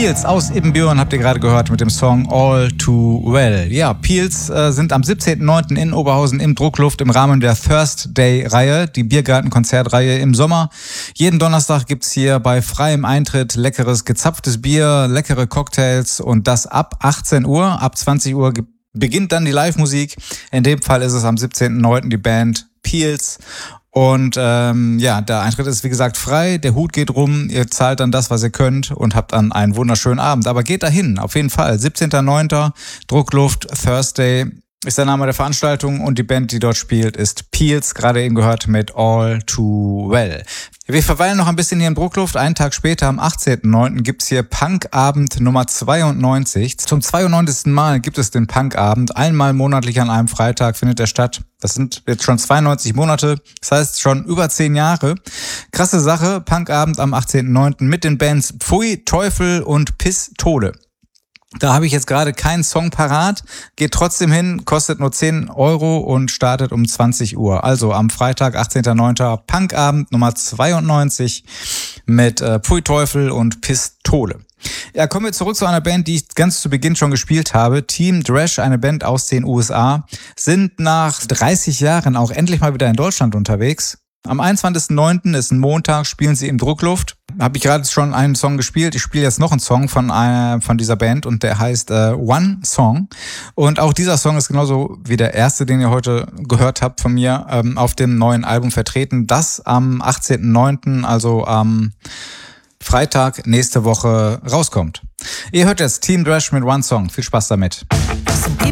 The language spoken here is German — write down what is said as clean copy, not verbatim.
Peels aus Ibbenbüren habt ihr gerade gehört mit dem Song All Too Well. Ja, Peels sind am 17.09. in Oberhausen im Druckluft im Rahmen der Thursday-Reihe, die Biergarten-Konzertreihe im Sommer. Jeden Donnerstag gibt's hier bei freiem Eintritt leckeres gezapftes Bier, leckere Cocktails und das ab 18 Uhr. Ab 20 Uhr beginnt dann die Live-Musik. In dem Fall ist es am 17.09. die Band Peels. Und ja, der Eintritt ist wie gesagt frei, der Hut geht rum, ihr zahlt dann das, was ihr könnt und habt dann einen wunderschönen Abend. Aber geht dahin, auf jeden Fall. 17.09. Druckluft, Thursday ist der Name der Veranstaltung und die Band, die dort spielt, ist Peels, gerade eben gehört mit All Too Well. Wir verweilen noch ein bisschen hier in Druckluft. Einen Tag später, am 18.09. gibt's hier Punkabend Nummer 92. Zum 92. Mal gibt es den Punkabend. Einmal monatlich an einem Freitag findet er statt. Das sind jetzt schon 92 Monate, das heißt schon über 10 Jahre. Krasse Sache, Punkabend am 18.09. mit den Bands Pfui, Teufel und Pistole. Da habe ich jetzt gerade keinen Song parat, geht trotzdem hin, kostet nur 10 Euro und startet um 20 Uhr. Also am Freitag, 18.09. Punkabend Nummer 92 mit Pfui Teufel und Pistole. Ja, kommen wir zurück zu einer Band, die ich ganz zu Beginn schon gespielt habe. Team Dresch, eine Band aus den USA, sind nach 30 Jahren auch endlich mal wieder in Deutschland unterwegs. Am 21.09. ist ein Montag, spielen sie im Druckluft. Habe ich gerade schon einen Song gespielt. Ich spiele jetzt noch einen Song von dieser Band und der heißt One Song. Und auch dieser Song ist genauso wie der erste, den ihr heute gehört habt von mir, auf dem neuen Album vertreten. Das am 18.09., also am Freitag nächste Woche rauskommt. Ihr hört jetzt Team Dresch mit One Song. Viel Spaß damit. Das sind die